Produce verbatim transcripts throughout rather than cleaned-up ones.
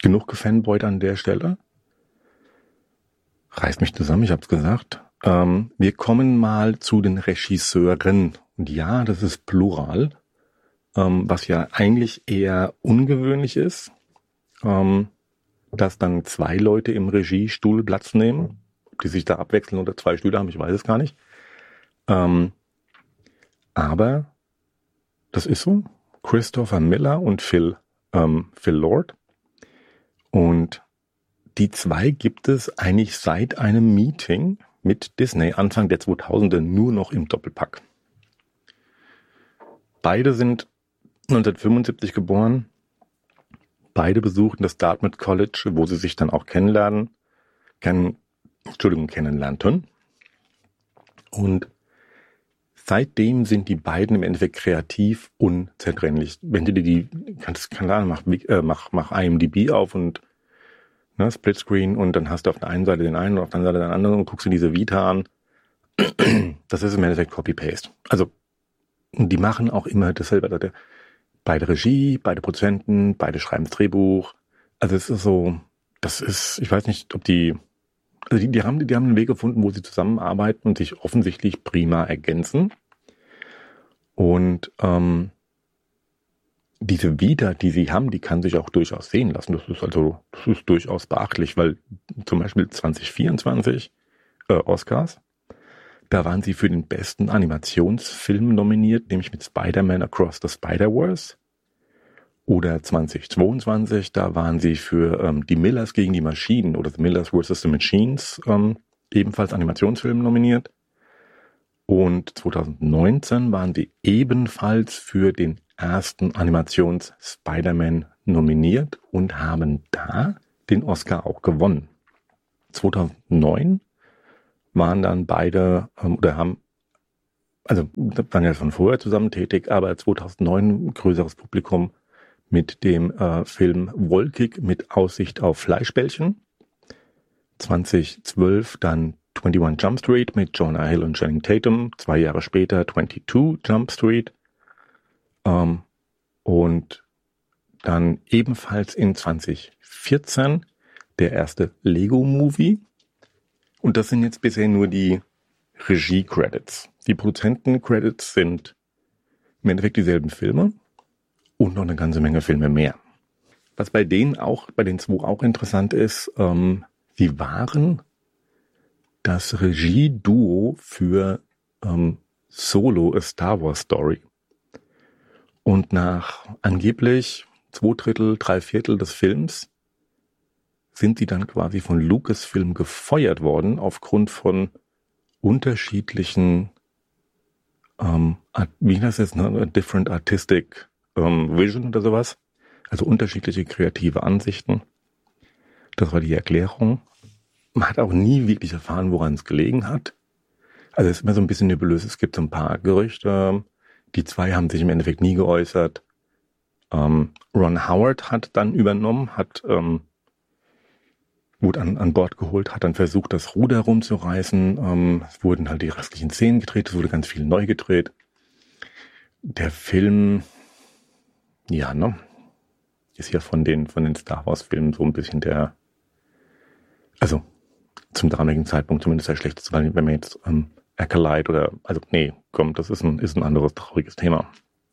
genug gefanboyt an der Stelle. Reißt mich zusammen, ich hab's gesagt. Ähm, wir kommen mal zu den Regisseuren. Und ja, das ist Plural, ähm, was ja eigentlich eher ungewöhnlich ist, ähm, dass dann zwei Leute im Regiestuhl Platz nehmen. Ob die sich da abwechseln oder zwei Stühle haben, ich weiß es gar nicht. Ähm, aber das ist so. Christopher Miller und Phil, ähm, Phil Lord. Und die zwei gibt es eigentlich seit einem Meeting mit Disney Anfang der zweitausender nur noch im Doppelpack. Beide sind neunzehnhundertfünfundsiebzig geboren. Beide besuchten das Dartmouth College, wo sie sich dann auch kennenlernen, kennen, Entschuldigung, kennenlernten. Und seitdem sind die beiden im Endeffekt kreativ unzertrennlich. Wenn du dir die, kannst, keine Ahnung, mach, äh, mach, mach I M D B auf und ne, Splitscreen und dann hast du auf der einen Seite den einen und auf der anderen Seite den anderen und guckst dir diese Vita an. Das ist im Endeffekt Copy-Paste. Also, die machen auch immer dasselbe. Beide Regie, beide Produzenten, beide schreiben das Drehbuch. Also es ist so, das ist, ich weiß nicht, ob die, also die, die haben, die haben einen Weg gefunden, wo sie zusammenarbeiten und sich offensichtlich prima ergänzen. Und ähm, diese Vita, die sie haben, die kann sich auch durchaus sehen lassen. Das ist also, das ist durchaus beachtlich, weil zum Beispiel zwanzig vierundzwanzig äh, Oscars, da waren sie für den besten Animationsfilm nominiert, nämlich mit Spider-Man Across the Spider-Verse. Oder zwanzig zweiundzwanzig, da waren sie für ähm, die Millers gegen die Maschinen oder The Millers versus. The Machines ähm, ebenfalls Animationsfilm nominiert. Und zwanzig neunzehn waren sie ebenfalls für den ersten Animations-Spider-Man nominiert und haben da den Oscar auch gewonnen. zweitausendneun waren dann beide, ähm, oder haben, also waren ja von vorher zusammen tätig, aber zweitausendneun ein größeres Publikum mit dem äh, Film Wolkig mit Aussicht auf Fleischbällchen. zweitausendzwölf dann einundzwanzig Jump Street mit Jonah Hill und Channing Tatum. Zwei Jahre später zweiundzwanzig Jump Street. Ähm, und dann ebenfalls in zwanzig vierzehn der erste Lego-Movie. Und das sind jetzt bisher nur die Regie-Credits. Die Produzenten-Credits sind im Endeffekt dieselben Filme und noch eine ganze Menge Filme mehr. Was bei denen auch, bei den zwei auch interessant ist, ähm, sie waren das Regie-Duo für ähm, Solo, A Star Wars Story. Und nach angeblich zwei Drittel, drei Viertel des Films sind sie dann quasi von Lucasfilm gefeuert worden aufgrund von unterschiedlichen, ähm, wie heißt das, ne? Different Artistic ähm, Vision oder sowas. Also unterschiedliche kreative Ansichten. Das war die Erklärung. Man hat auch nie wirklich erfahren, woran es gelegen hat. Also es ist immer so ein bisschen nebulös. Es gibt so ein paar Gerüchte. Die zwei haben sich im Endeffekt nie geäußert. Ähm, Ron Howard hat dann übernommen, hat ähm, wurde an, an Bord geholt, hat dann versucht, das Ruder rumzureißen. Ähm, es wurden halt die restlichen Szenen gedreht, es wurde ganz viel neu gedreht. Der Film, ja, ne, ist ja von den, von den Star Wars Filmen so ein bisschen der, also zum damaligen Zeitpunkt zumindest der schlechteste, weil wenn man jetzt ähm, Acolyte oder, also nee, komm, das ist ein, ist ein anderes trauriges Thema.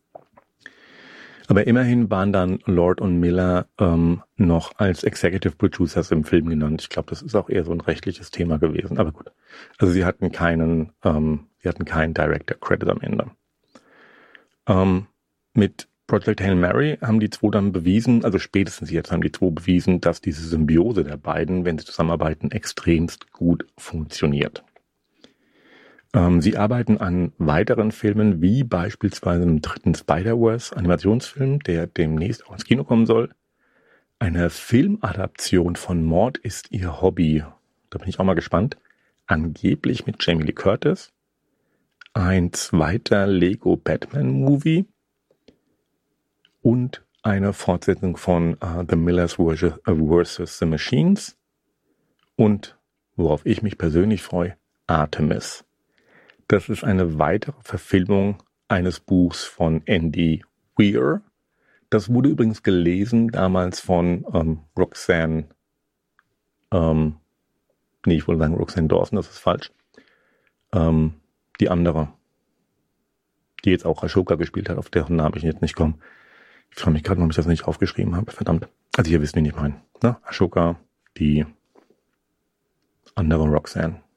Aber immerhin waren dann Lord und Miller ähm, noch als Executive Producers im Film genannt. Ich glaube, das ist auch eher so ein rechtliches Thema gewesen. Aber gut. Also sie hatten keinen, ähm, sie hatten keinen Director Credit am Ende. Ähm, mit Project Hail Mary haben die zwei dann bewiesen, also spätestens jetzt haben die zwei bewiesen, dass diese Symbiose der beiden, wenn sie zusammenarbeiten, extremst gut funktioniert. Ähm, sie arbeiten an weiteren Filmen, wie beispielsweise einem dritten Spider-Verse Animationsfilm, der demnächst auch ins Kino kommen soll. Eine Filmadaption von Mord ist ihr Hobby. Da bin ich auch mal gespannt. Angeblich mit Jamie Lee Curtis. Ein zweiter Lego Batman Movie. Und eine Fortsetzung von uh, The Millers versus. The Machines. Und, worauf ich mich persönlich freue, Artemis. Das ist eine weitere Verfilmung eines Buchs von Andy Weir, Das wurde übrigens gelesen damals von ähm, Roxanne, ähm, nee, ich wollte sagen Roxanne Dawson, das ist falsch. Ähm, die andere, die jetzt auch Ashoka gespielt hat, auf deren Namen ich jetzt nicht komme. Ich frage mich gerade, warum ich das nicht aufgeschrieben habe. Verdammt. Also ihr wisst, wen ich meine. Ne? Ashoka, die andere Roxanne.